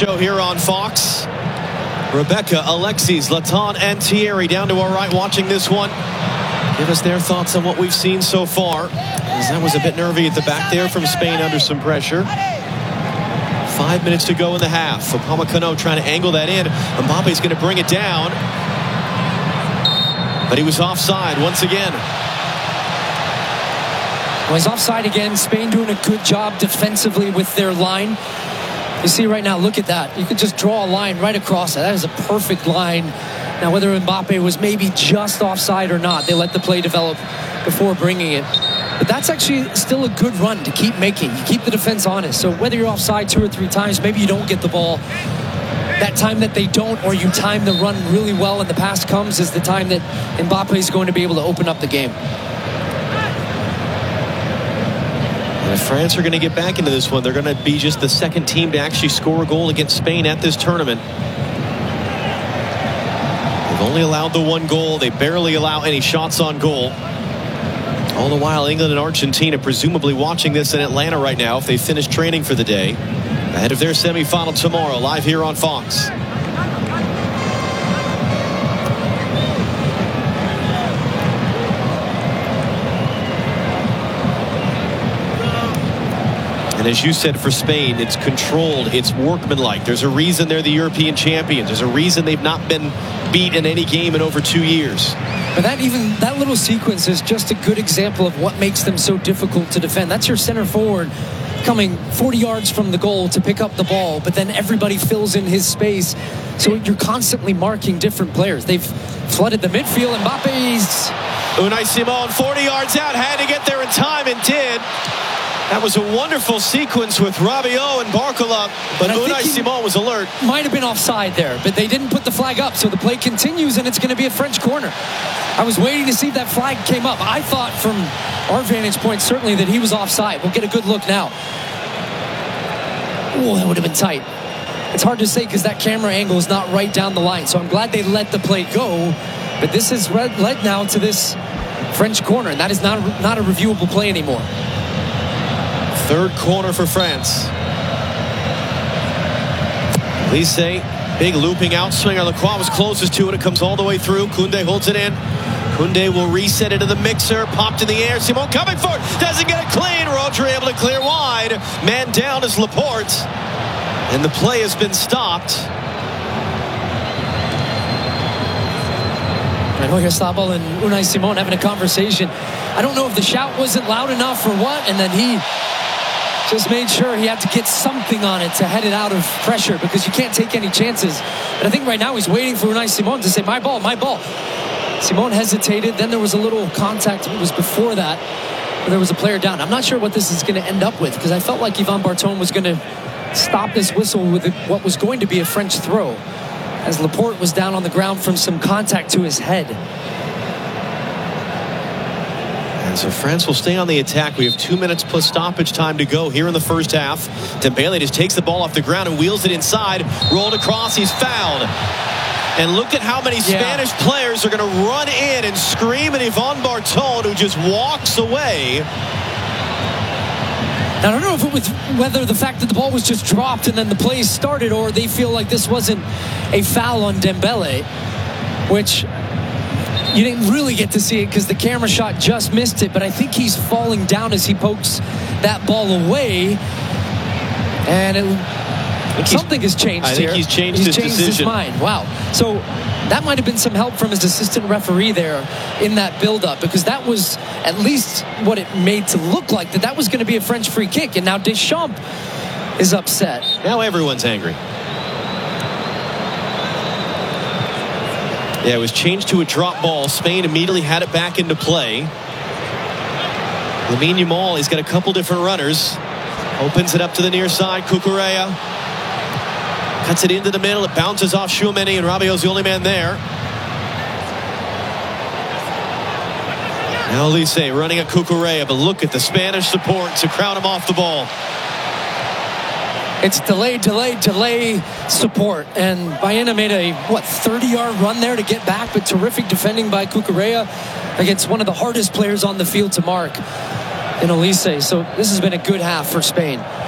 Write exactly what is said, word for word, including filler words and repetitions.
show here on Fox. Rebecca, Alexis, Latan, and Thierry down to our right watching this one. Give us their thoughts on what we've seen so far, as that was a bit nervy at the back there from Spain under some pressure. Five minutes to go in the half. Upamecano trying to angle that in. Mbappe's going to bring it down. But he was offside once again. Well, he's offside again. Spain doing a good job defensively with their line. You see right now, look at that. You could just draw a line right across it. That is a perfect line. Now, whether Mbappe was maybe just offside or not, they let the play develop before bringing it. But that's actually still a good run to keep making. You keep the defense honest. So whether you're offside two or three times, maybe you don't get the ball. That time that they don't, or you time the run really well and the pass comes, is the time that Mbappe is going to be able to open up the game. And if France are going to get back into this one, they're going to be just the second team to actually score a goal against Spain at this tournament. They've only allowed the one goal. They barely allow any shots on goal. All the while, England and Argentina presumably watching this in Atlanta right now if they finish training for the day, ahead of their semifinal tomorrow, live here on Fox. And as you said, for Spain, it's controlled, it's workmanlike. There's a reason they're the European champions. There's a reason they've not been beat in any game in over two years. But that even that little sequence is just a good example of what makes them so difficult to defend. That's your center forward coming forty yards from the goal to pick up the ball, but then everybody fills in his space. So you're constantly marking different players. They've flooded the midfield. Mbappe's Unai Simon, forty yards out, had to get there in time and did. That was a wonderful sequence with Rabiot and Barcola, but Unai Simon was alert. Might have been offside there, but they didn't put the flag up, so the play continues, and it's going to be a French corner. I was waiting to see if that flag came up. I thought from our vantage point, certainly, that he was offside. We'll get a good look now. Oh, that would have been tight. It's hard to say because that camera angle is not right down the line, so I'm glad they let the play go, but this has led now to this French corner, and that is not, not a reviewable play anymore. Third corner for France. Lise, big looping outswinger. Lacroix was closest to it. It comes all the way through. Koundé holds it in. Koundé will reset it to the mixer. Popped in the air. Simon coming for it. Doesn't get it clean. Rodri able to clear wide. Man down is Laporte. And the play has been stopped. I know Oyarzabal and Unai Simon having a conversation. I don't know if the shout wasn't loud enough or what, and then he just made sure he had to get something on it to head it out of pressure, because you can't take any chances. But I think right now he's waiting for Unai Simon to say, my ball, my ball. Simon hesitated. Then there was a little contact. It was before that where there was a player down. I'm not sure what this is going to end up with, because I felt like Yvan Barton was going to stop this whistle with what was going to be a French throw, as Laporte was down on the ground from some contact to his head. And so France will stay on the attack. We have two minutes plus stoppage time to go here in the first half. Dembele just takes the ball off the ground and wheels it inside. Rolled across. He's fouled. And look at how many yeah. Spanish players are going to run in and scream at Yvan Barton, who just walks away. I don't know if it was whether the fact that the ball was just dropped and then the play started, or they feel like this wasn't a foul on Dembele, which you didn't really get to see it because the camera shot just missed it. But I think he's falling down as he pokes that ball away, and it, something has changed I here. think he's changed he's his changed decision. his mind. Wow. So that might have been some help from his assistant referee there in that build-up, because that was at least what it made to look like, that that was going to be a French free kick. And now Deschamps is upset. Now everyone's angry. Yeah, it was changed to a drop ball. Spain immediately had it back into play. Lamine Yamal, he's got a couple different runners. Opens it up to the near side. Cucurella cuts it into the middle. It bounces off Tchouaméni, and Rabiot's the only man there. Now Lise running at Cucurella, but look at the Spanish support to crowd him off the ball. It's delay, delay, delay support. And Baena made a, what, thirty-yard run there to get back, but terrific defending by Cucurella against one of the hardest players on the field to mark in Olise. So this has been a good half for Spain.